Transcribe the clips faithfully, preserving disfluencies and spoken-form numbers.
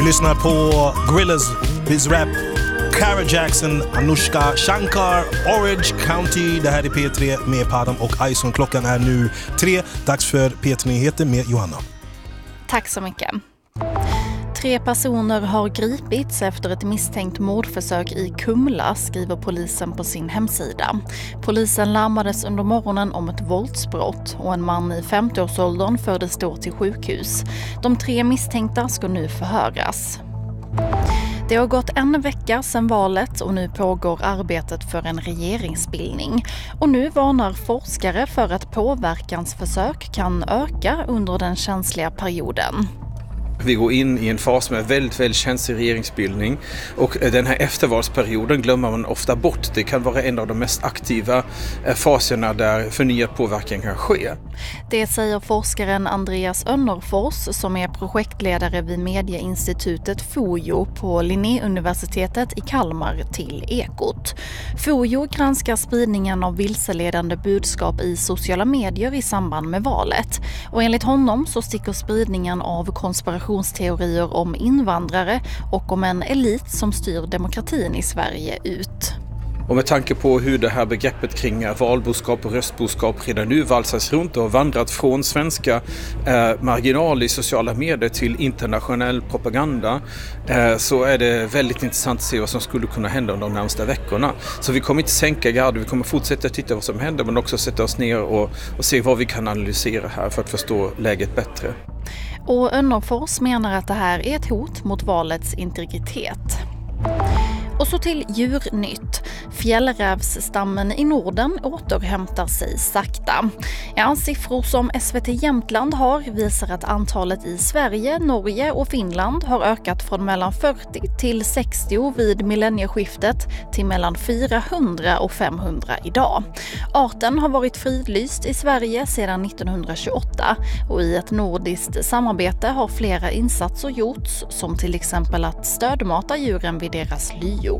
Vi lyssnar på Gorillaz, Bizrap, Cara Jackson, Anushka Shankar, Orange County. Det här är P tre med Param och Ison. Klockan är nu tre. Dags för P tre-nyheter med Johanna. Tack så mycket. Tre personer har gripits efter ett misstänkt mordförsök i Kumla, skriver polisen på sin hemsida. Polisen larmades under morgonen om ett våldsbrott och en man i femtioårsåldern fördes då till sjukhus. De tre misstänkta ska nu förhöras. Det har gått en vecka sedan valet och nu pågår arbetet för en regeringsbildning. Och nu varnar forskare för att påverkansförsök kan öka under den känsliga perioden. Vi går in i en fas med väldigt, väldigt känslig regeringsbildning och den här eftervalsperioden glömmer man ofta bort. Det kan vara en av de mest aktiva faserna där förnyad påverkan kan ske. Det säger forskaren Andreas Önnerfors som är projektledare vid medieinstitutet Fojo på Linnéuniversitetet i Kalmar till Ekot. Fojo granskar spridningen av vilseledande budskap i sociala medier i samband med valet. Och enligt honom så sticker spridningen av konspirationsteorier om invandrare och om en elit som styr demokratin i Sverige ut. Och med tanke på hur det här begreppet kring valboskap och röstboskap redan nu valsas runt och vandrat från svenska eh, marginaler i sociala medier till internationell propaganda eh, så är det väldigt intressant att se vad som skulle kunna hända under de närmaste veckorna. Så vi kommer inte sänka garden, vi kommer fortsätta titta vad som händer men också sätta oss ner och, och se vad vi kan analysera här för att förstå läget bättre. Och Önnerfors menar att det här är ett hot mot valets integritet. Och så till djurnytt. Fjällrävsstammen i Norden återhämtar sig sakta. Ja, siffror som S V T Jämtland har visar att antalet i Sverige, Norge och Finland har ökat från mellan fyrtio till sextio vid millennieskiftet till mellan fyrahundra och femhundra idag. Arten har varit fridlyst i Sverige sedan nittonhundratjugoåtta och i ett nordiskt samarbete har flera insatser gjorts som till exempel att stödmata djuren vid deras lyor.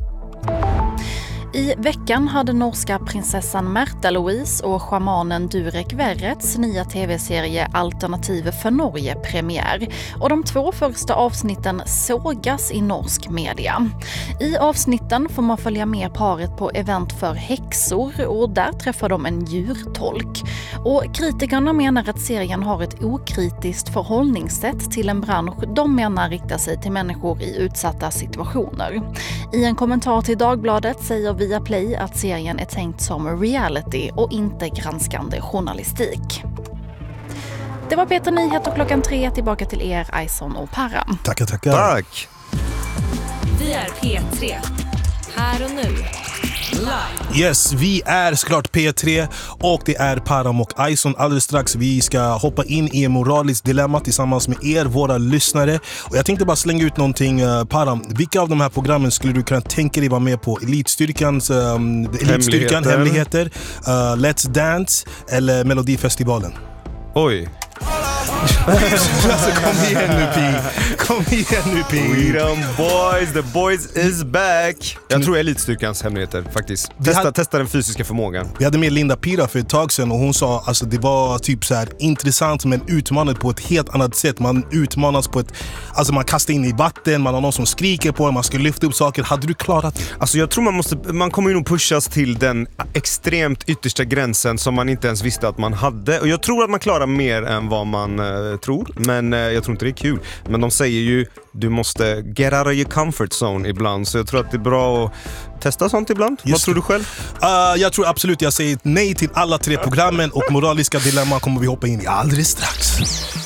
I veckan hade norska prinsessan Märtha Louise och schamanen Durek Verrets nya tv-serie Alternativ för Norge premiär. Och de två första avsnitten sågas i norsk media. I avsnitten får man följa med paret på event för häxor och där träffar de en djurtolk. Och kritikerna menar att serien har ett okritiskt förhållningssätt till en bransch de menar riktar sig till människor i utsatta situationer. I en kommentar till Dagbladet säger Viaplay att serien är tänkt som reality och inte granskande journalistik. Det var Peter Nyheter klockan tre. Tillbaka till er, Ison och Param. Tackar, tackar. Tack. Vi är P tre. Här och nu. Live. Yes, vi är såklart P tre och det är Param och Ison. Alldeles strax vi ska hoppa in i en moralisk dilemma tillsammans med er, våra lyssnare. Och jag tänkte bara slänga ut någonting. uh, Param, vilka av de här programmen skulle du kunna tänka dig vara med på? Elitstyrkans um, Elitstyrkan, Hemligheter, uh, Let's Dance eller Melodifestivalen? Oj. Alltså, kom igen nu, Pi. Kom igen nu, Pi. Freedom boys, the boys is back. Jag tror Elitstyrkans Hemligheter faktiskt. Testa, hade, testa den fysiska förmågan. Vi hade med Linda Pira för ett tag sedan och hon sa alltså det var typ så här intressant men utmanande på ett helt annat sätt. Man utmanas på ett, alltså man kastar in i vatten, man har någon som skriker på en, man ska lyfta upp saker. Hade du klarat det? Alltså jag tror man måste, man kommer ju nog pushas till den extremt yttersta gränsen som man inte ens visste att man hade. Och jag tror att man klarar mer än vad man uh, tror, men uh, jag tror inte det är kul. Men de säger ju du måste get out of your comfort zone ibland, så jag tror att det är bra att testa sånt ibland. Just Vad tror du själv? Uh, jag tror absolut, jag säger nej till alla tre programmen och moraliska dilemma kommer vi hoppa in i alldeles strax.